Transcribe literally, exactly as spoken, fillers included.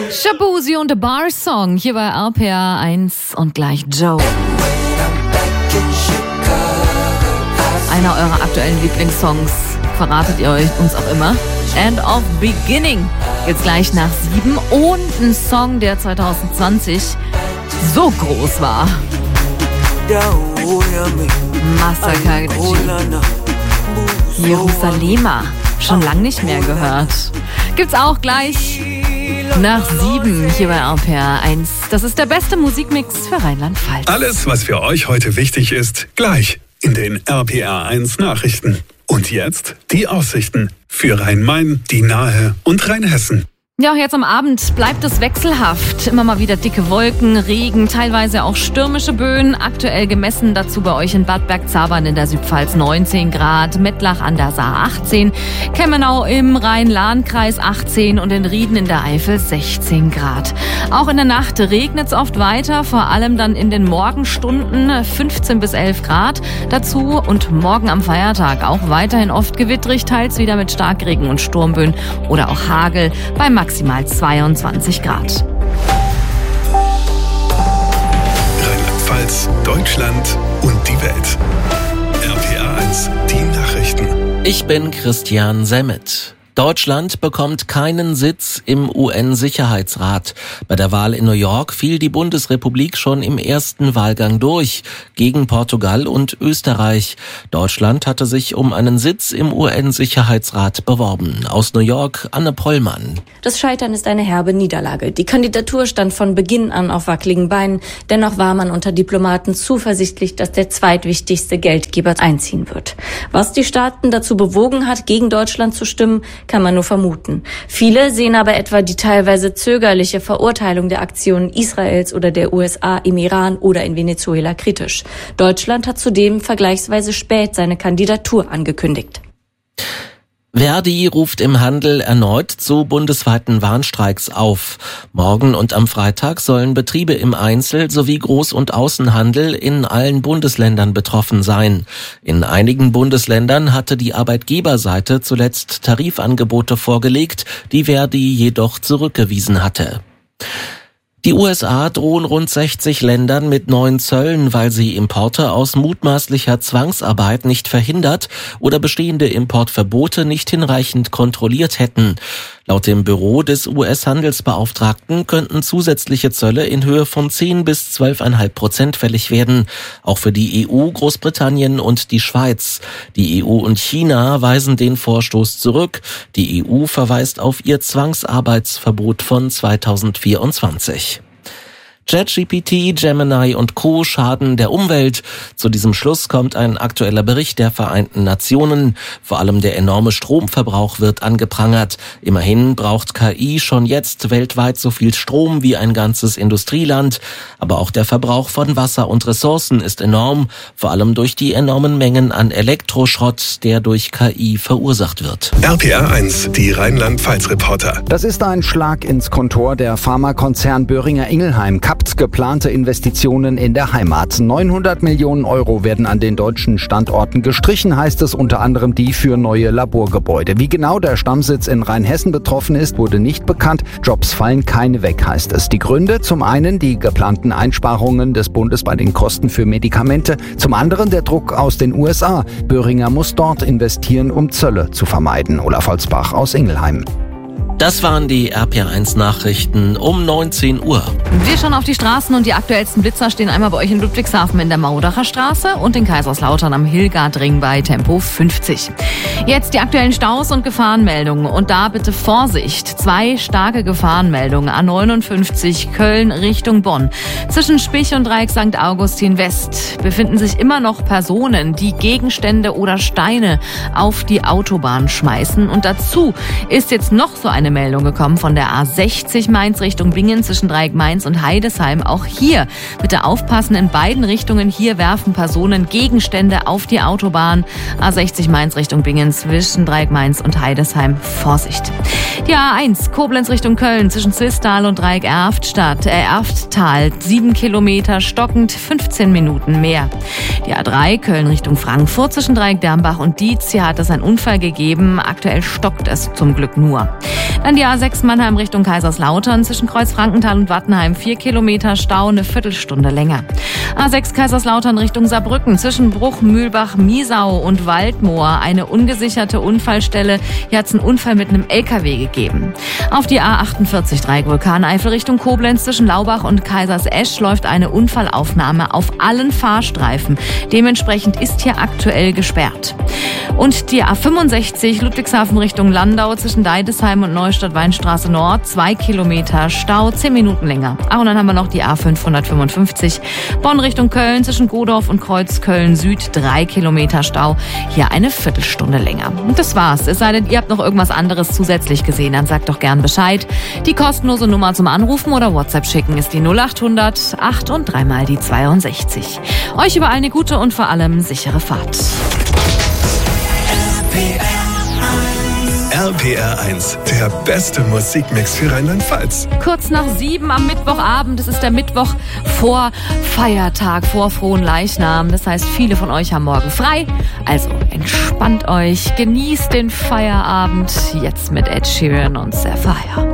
Shaboozey und The Bar Song hier bei R P R eins und gleich Joe. Einer eurer aktuellen Lieblingssongs verratet ihr euch uns auch immer. End of Beginning jetzt gleich nach sieben und ein Song, der zwanzig zwanzig so groß war. Massaker Jerusalema, schon lang nicht mehr gehört. Gibt's auch gleich nach sieben hier bei R P R eins. Das ist der beste Musikmix für Rheinland-Pfalz. Alles, was für euch heute wichtig ist, gleich in den R P R eins Nachrichten. Und jetzt die Aussichten für Rhein-Main, die Nahe und Rheinhessen. Ja, jetzt am Abend bleibt es wechselhaft. Immer mal wieder dicke Wolken, Regen, teilweise auch stürmische Böen. Aktuell gemessen dazu bei euch in Bad Bergzabern in der Südpfalz neunzehn Grad, Mettlach an der Saar achtzehn, Kemmenau im Rhein-Lahn-Kreis achtzehn und in Rieden in der Eifel sechzehn Grad. Auch in der Nacht regnet es oft weiter, vor allem dann in den Morgenstunden fünfzehn bis elf Grad. Dazu und morgen am Feiertag auch weiterhin oft gewittrig, teils wieder mit Starkregen und Sturmböen oder auch Hagel bei maximal zweiundzwanzig Grad. Rheinland-Pfalz, Deutschland und die Welt. R P R eins, die Nachrichten. Ich bin Christian Semmet. Deutschland bekommt keinen Sitz im U N-Sicherheitsrat. Bei der Wahl in New York fiel die Bundesrepublik schon im ersten Wahlgang durch, gegen Portugal und Österreich. Deutschland hatte sich um einen Sitz im U N-Sicherheitsrat beworben. Aus New York, Anne Pollmann. Das Scheitern ist eine herbe Niederlage. Die Kandidatur stand von Beginn an auf wackeligen Beinen. Dennoch war man unter Diplomaten zuversichtlich, dass der zweitwichtigste Geldgeber einziehen wird. Was die Staaten dazu bewogen hat, gegen Deutschland zu stimmen, kann man nur vermuten. Viele sehen aber etwa die teilweise zögerliche Verurteilung der Aktionen Israels oder der U S A im Iran oder in Venezuela kritisch. Deutschland hat zudem vergleichsweise spät seine Kandidatur angekündigt. Verdi ruft im Handel erneut zu bundesweiten Warnstreiks auf. Morgen und am Freitag sollen Betriebe im Einzel- sowie Groß- und Außenhandel in allen Bundesländern betroffen sein. In einigen Bundesländern hatte die Arbeitgeberseite zuletzt Tarifangebote vorgelegt, die Verdi jedoch zurückgewiesen hatte. Die U S A drohen rund sechzig Ländern mit neuen Zöllen, weil sie Importe aus mutmaßlicher Zwangsarbeit nicht verhindert oder bestehende Importverbote nicht hinreichend kontrolliert hätten. Laut dem Büro des U S-Handelsbeauftragten könnten zusätzliche Zölle in Höhe von zehn bis zwölf Komma fünf Prozent fällig werden, auch für die E U, Großbritannien und die Schweiz. Die E U und China weisen den Vorstoß zurück. Die E U verweist auf ihr Zwangsarbeitsverbot von zweitausendvierundzwanzig. ChatGPT, Gemini und Co. schaden der Umwelt. Zu diesem Schluss kommt ein aktueller Bericht der Vereinten Nationen. Vor allem der enorme Stromverbrauch wird angeprangert. Immerhin braucht K I schon jetzt weltweit so viel Strom wie ein ganzes Industrieland. Aber auch der Verbrauch von Wasser und Ressourcen ist enorm, vor allem durch die enormen Mengen an Elektroschrott, der durch K I verursacht wird. R P R eins, die Rheinland-Pfalz-Reporter. Das ist ein Schlag ins Kontor. Der Pharmakonzern Boehringer Ingelheim kappt geplante Investitionen in der Heimat. neunhundert Millionen Euro werden an den deutschen Standorten gestrichen, heißt es unter anderem die für neue Laborgebäude. Wie genau der Stammsitz in Rheinhessen betroffen ist, wurde nicht bekannt. Jobs fallen keine weg, heißt es. Die Gründe: zum einen die geplanten Einsparungen des Bundes bei den Kosten für Medikamente, zum anderen der Druck aus den U S A. Boehringer muss dort investieren, um Zölle zu vermeiden. Olaf Holzbach aus Ingelheim. Das waren die R P R eins Nachrichten um neunzehn Uhr. Wir schauen auf die Straßen und die aktuellsten Blitzer stehen einmal bei euch in Ludwigshafen in der Maudacher Straße und in Kaiserslautern am Hillgardring bei Tempo fünfzig. Jetzt die aktuellen Staus und Gefahrenmeldungen und da bitte Vorsicht. Zwei starke Gefahrenmeldungen. A neunundfünfzig Köln Richtung Bonn. Zwischen Spich und Dreieck Sankt Augustin West befinden sich immer noch Personen, die Gegenstände oder Steine auf die Autobahn schmeißen. Und dazu ist jetzt noch so eine Eine Meldung gekommen von der A sechzig Mainz Richtung Bingen zwischen Dreieck Mainz und Heidesheim. Auch hier bitte aufpassen, in beiden Richtungen. Hier werfen Personen Gegenstände auf die Autobahn. A sechzig Mainz Richtung Bingen zwischen Dreieck Mainz und Heidesheim. Vorsicht. Die A eins Koblenz Richtung Köln zwischen Zwisttal und Dreieck Erftstadt, äh, Erfttal. Sieben Kilometer stockend, fünfzehn Minuten mehr. Die A drei Köln Richtung Frankfurt zwischen Dreieck Dermbach und Dietz. Hier hat es einen Unfall gegeben. Aktuell stockt es zum Glück nur. Dann die A sechs Mannheim Richtung Kaiserslautern zwischen Kreuz Frankenthal und Wattenheim vier Kilometer Stau, eine Viertelstunde länger. A sechs Kaiserslautern Richtung Saarbrücken zwischen Bruch, Mühlbach, Miesau und Waldmoor eine ungesicherte Unfallstelle. Hier hat es einen Unfall mit einem L K W gegeben. Auf die A achtundvierzig Dreieck Vulkaneifel Richtung Koblenz zwischen Laubach und Kaisersesch läuft eine Unfallaufnahme auf allen Fahrstreifen. Dementsprechend ist hier aktuell gesperrt. Und die A fünfundsechzig Ludwigshafen Richtung Landau zwischen Deidesheim und Neustadt-Weinstraße Nord zwei Kilometer Stau, zehn Minuten länger. Ach, und dann haben wir noch die A fünfhundertfünfundfünfzig Bonn Richtung Köln zwischen Godorf und Kreuz Köln Süd drei Kilometer Stau, hier eine Viertelstunde länger. Und das war's. Es sei denn, ihr habt noch irgendwas anderes zusätzlich gesehen, dann sagt doch gern Bescheid. Die kostenlose Nummer zum Anrufen oder WhatsApp schicken ist die null achthundert acht und dreimal die zweiundsechzig. Euch überall eine gute und vor allem sichere Fahrt. R P R eins, der beste Musikmix für Rheinland-Pfalz. Kurz nach sieben am Mittwochabend, es ist der Mittwoch vor Feiertag, vor Frohen Leichnam. Das heißt, viele von euch haben morgen frei. Also entspannt euch, genießt den Feierabend jetzt mit Ed Sheeran und Sapphire.